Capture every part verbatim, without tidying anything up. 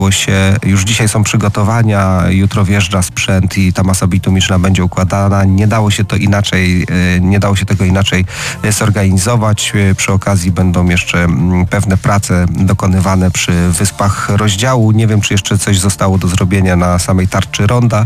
się, już dzisiaj są przygotowania, jutro wjeżdża sprzęt i ta masa bitumiczna będzie układana. Nie dało się to inaczej, nie dało się tego inaczej zorganizować. Przy okazji będą jeszcze pewne prace dokonywane przy wyspach rozdziału. Nie wiem, czy jeszcze coś zostało do zrobienia na samej tarczy ronda.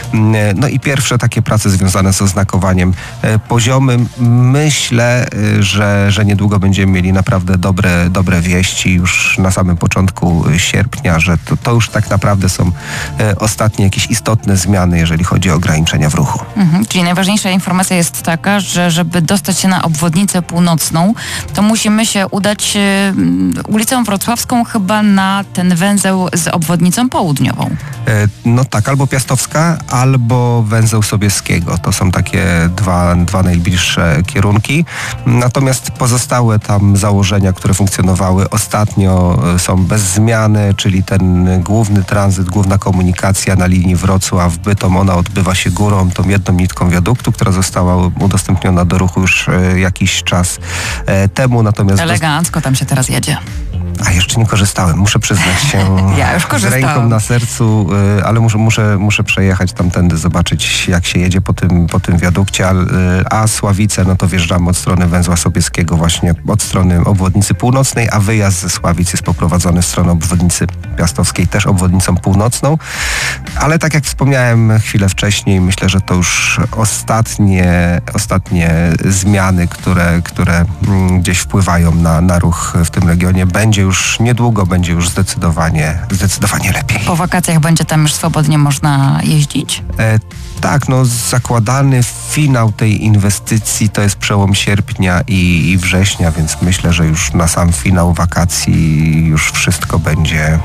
No i pierwsze takie prace związane z oznakowaniem poziomym. Myślę, że, że niedługo będziemy mieli naprawdę dobre, dobre wieści już na samym początku sierpnia, że to, to już tak naprawdę są e, ostatnie jakieś istotne zmiany, jeżeli chodzi o ograniczenia w ruchu. Mhm, czyli najważniejsza informacja jest taka, że żeby dostać się na obwodnicę północną, to musimy się udać e, ulicą Wrocławską chyba na ten węzeł z obwodnicą południową. E, no tak, albo Piastowska, albo węzeł Sobieskiego. To są takie dwa, dwa najbliższe kierunki. Natomiast pozostałe tam założenia, które funkcjonowały ostatnio, są bez zmiany, czyli ten główny tranzyt, główna komunikacja na linii Wrocław-Bytom, ona odbywa się górą, tą jedną nitką wiaduktu, która została udostępniona do ruchu już e, jakiś czas e, temu. Natomiast elegancko tam się teraz jedzie. A jeszcze nie korzystałem, muszę przyznać się ja już z ręką na sercu, ale muszę, muszę, muszę przejechać tamtędy, zobaczyć jak się jedzie po tym, po tym wiadukcie, a Sławice, no to wjeżdżamy od strony węzła Sobieskiego, właśnie od strony obwodnicy północnej, a wyjazd ze Sławic jest poprowadzony w stronę obwodnicy Piastowskiej, też obwodnicą północną, ale tak jak wspomniałem chwilę wcześniej, myślę, że to już ostatnie, ostatnie zmiany, które, które gdzieś wpływają na, na ruch w tym regionie. Będzie już niedługo, będzie już zdecydowanie, zdecydowanie lepiej. Po wakacjach będzie tam już swobodnie można jeździć? E, tak, no zakładany finał tej inwestycji to jest przełom sierpnia i, i września, więc myślę, że już na sam finał wakacji już wszystko będzie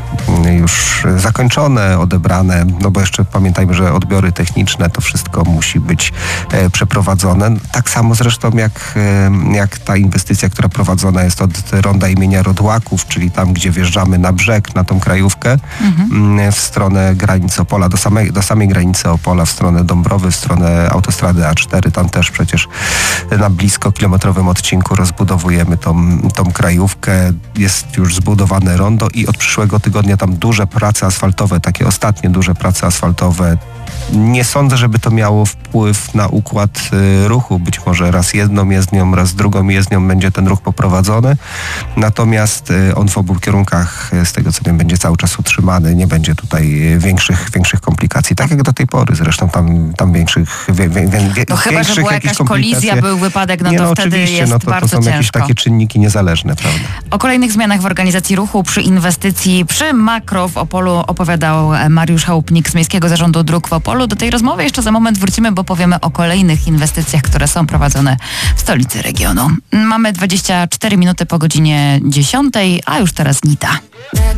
już zakończone, odebrane, no bo jeszcze pamiętajmy, że odbiory techniczne, to wszystko musi być e, przeprowadzone. Tak samo zresztą jak, e, jak ta inwestycja, która prowadzona jest od ronda imienia Rodłaków, czyli tam, gdzie wjeżdżamy na brzeg, na tą krajówkę, mhm. w stronę granicy Opola, do samej, do samej granicy Opola, w stronę Dąbrowy, w stronę autostrady A cztery, tam też przecież na blisko kilometrowym odcinku rozbudowujemy tą, tą krajówkę. Jest już zbudowane rondo i od przyszłego tygodnia tam duże prace asfaltowe, takie ostatnie duże prace asfaltowe. Nie sądzę, żeby to miało wpływ na układ y, ruchu. Być może raz jedną jezdnią, raz drugą jezdnią będzie ten ruch poprowadzony. Natomiast y, on w obu kierunkach, y, z tego co wiem, będzie cały czas utrzymany. Nie będzie tutaj y, większych, większych komplikacji. Tak jak do tej pory. Zresztą tam, tam większych wie, wie, wie, No chyba, że była jakaś kolizja, był wypadek, no nie, to no, wtedy jest no to, bardzo to są ciężko. jakieś takie czynniki niezależne, prawda? O kolejnych zmianach w organizacji ruchu przy inwestycji, przy makro w Opolu opowiadał Mariusz Chałupnik z Miejskiego Zarządu Dróg w Opolu. Do tej rozmowy jeszcze za moment wrócimy, bo powiemy o kolejnych inwestycjach, które są prowadzone w stolicy regionu. Mamy dwadzieścia cztery minuty po godzinie dziesiątej, a już teraz Nita.